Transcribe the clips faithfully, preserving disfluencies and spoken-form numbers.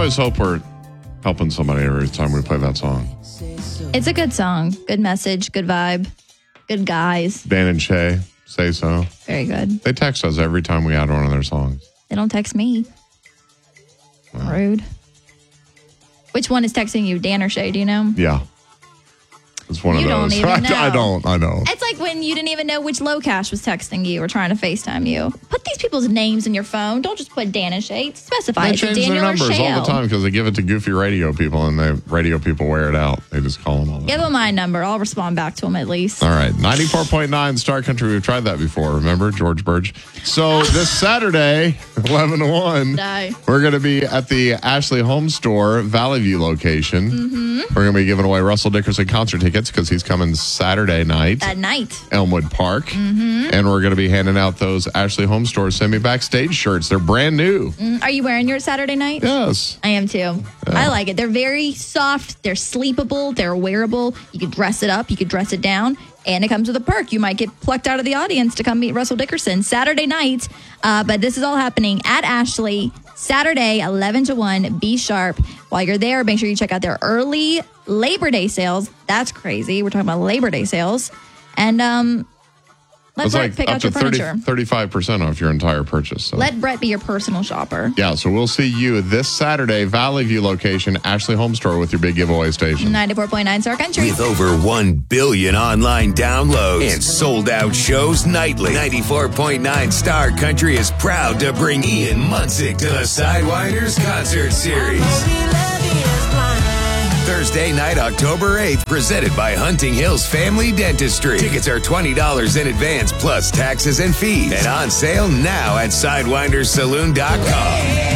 always hope we're helping somebody every time we play that song. It's a good song. Good message. Good vibe. Good guys. Dan and Shay, Say So. Very good. They text us every time we add one of their songs. They don't text me. Wow. Rude. Which one is texting you, Dan or Shay? Do you know? Yeah. It's one you of those. You don't even know. I don't. I know. It's like when you didn't even know which Locash was texting you or trying to FaceTime you. Put these people's names in your phone. Don't just put Dan and Shay. Specify they it's change Daniel their numbers or Shay. all the time because they give it to goofy radio people, and the radio people wear it out. They just call them all the Give time. them my number. I'll respond back to them at least. All right. ninety-four point nine Star Country. We've tried that before. Remember? George Burge. So this Saturday, eleven to one, Die. we're going to be at the Ashley Home Store, Valley View location. Mm-hmm. We're going to be giving away Russell Dickerson concert tickets because he's coming Saturday night. At night. Elmwood Park. Mm-hmm. And we're going to be handing out those Ashley Home Store Send Me Backstage shirts. They're brand new. Mm, are you wearing yours Saturday night? Yes. I am too. Yeah. I like it. They're very soft. They're sleepable. They're wearable. You could dress it up. You could dress it down. And it comes with a perk. You might get plucked out of the audience to come meet Russell Dickerson Saturday night. Uh, but this is all happening at Ashley Saturday, eleven to one. Be sharp. While you're there, make sure you check out their early Labor Day sales. That's crazy. We're talking about Labor Day sales. And um, let it's Brett like pick up out to your furniture. thirty, thirty-five percent off your entire purchase. So. Let Brett be your personal shopper. Yeah, so we'll see you this Saturday, Valley View location, Ashley Home Store with your big giveaway station. ninety-four point nine Star Country. With over one billion online downloads and sold out shows nightly, ninety-four point nine Star Country is proud to bring Ian Munsick to the Sidewinders Concert Series. Thursday night, October eighth, presented by Hunting Hills Family Dentistry. Tickets are twenty dollars in advance plus taxes and fees. And on sale now at sidewinders saloon dot com.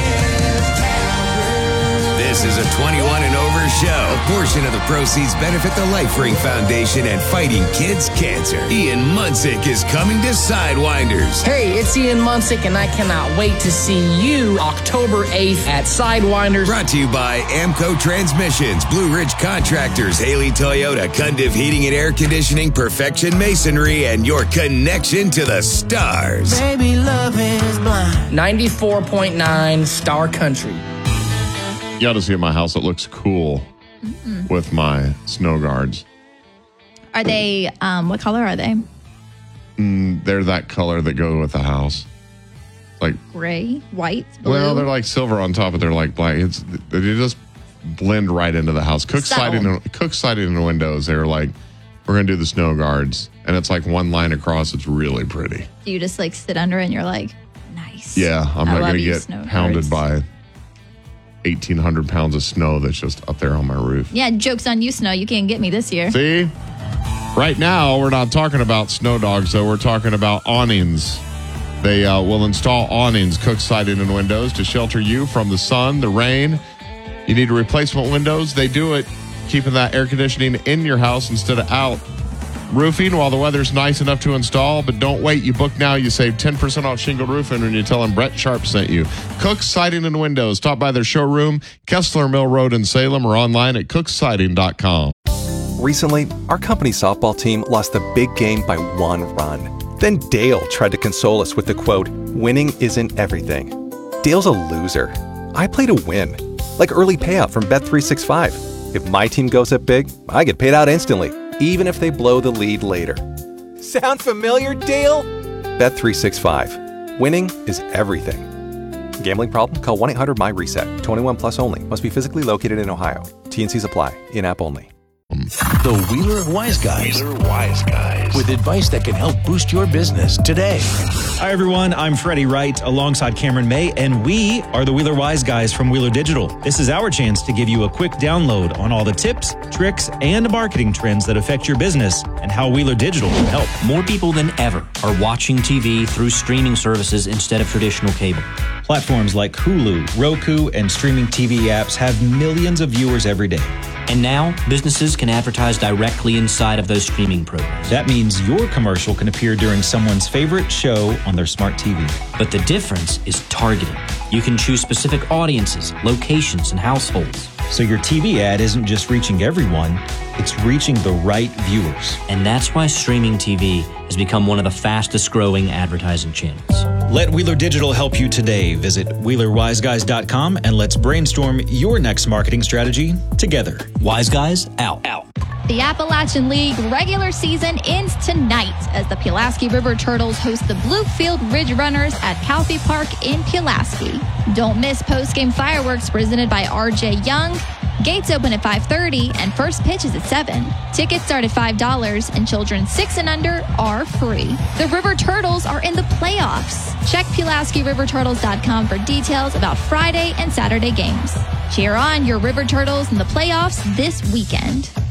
This is a twenty-one and over show. A portion of the proceeds benefit the Life Ring Foundation and Fighting Kids Cancer. Ian Munsick is coming to Sidewinders. Hey, it's Ian Munsick, and I cannot wait to see you October eighth at Sidewinders. Brought to you by Amco Transmissions, Blue Ridge Contractors, Haley Toyota, Cundiff Heating and Air Conditioning, Perfection Masonry, and your connection to the stars. Baby, love is blind. ninety-four point nine Star Country. You ought to see my house. It looks cool mm-hmm. with my snow guards. Are they, um, what color are they? Mm, they're that color that go with the house. Like gray, white, blue? Well, they're like silver on top, but they're like black. It's, they just blend right into the house. Cook siding, cook siding in the windows. They're like, we're going to do the snow guards. And it's like one line across. It's really pretty. Do you just like sit under it and you're like, nice. Yeah, I'm I not going to you, get pounded guards. by eighteen hundred pounds of snow that's just up there on my roof. Yeah, joke's on you, snow. You can't get me this year. See? Right now, we're not talking about snow dogs, though. We're talking about awnings. They uh, will install awnings, cook siding and windows to shelter you from the sun, the rain. You need replacement windows. They do it, keeping that air conditioning in your house instead of out. Roofing while the weather's nice enough to install, but don't wait. You book now. You save ten percent off shingled roofing when you tell them Brett Sharp sent you. Cook Siding and Windows. Stop by their showroom, Kessler Mill Road in Salem, or online at cook siding dot com. Recently, our company softball team lost a big game by one run. Then Dale tried to console us with the quote, "Winning isn't everything." Dale's a loser. I play to win. Like early payout from Bet three sixty-five. If my team goes up big, I get paid out instantly, even if they blow the lead later. Sound familiar, Dale? Bet three sixty-five. Winning is everything. Gambling problem? Call one eight hundred my reset. twenty-one plus only. Must be physically located in Ohio. T and C's apply. In-app only. The Wheeler Wise Guys. Wheeler Wise Guys. With advice that can help boost your business today. Hi, everyone. I'm Freddie Wright alongside Cameron May, and we are the Wheeler Wise Guys from Wheeler Digital. This is our chance to give you a quick download on all the tips, tricks, and marketing trends that affect your business and how Wheeler Digital can help. More people than ever are watching T V through streaming services instead of traditional cable. Platforms like Hulu, Roku, and streaming T V apps have millions of viewers every day. And now, businesses can advertise directly inside of those streaming programs. That means your commercial can appear during someone's favorite show on their smart T V. But the difference is targeting. You can choose specific audiences, locations, and households. So your T V ad isn't just reaching everyone, it's reaching the right viewers. And that's why streaming T V has become one of the fastest growing advertising channels. Let Wheeler Digital help you today. Visit Wheeler Wise Guys dot com and let's brainstorm your next marketing strategy together. Wise Guys, out. Out. The Appalachian League regular season ends tonight as the Pulaski River Turtles host the Bluefield Ridge Runners at Calfee Park in Pulaski. Don't miss post-game fireworks presented by R J Young. Gates open at five thirty and first pitch is at seven. Tickets start at five dollars and children six and under are free. The River Turtles are in the playoffs. Check Pulaski River Turtles dot com for details about Friday and Saturday games. Cheer on your River Turtles in the playoffs this weekend.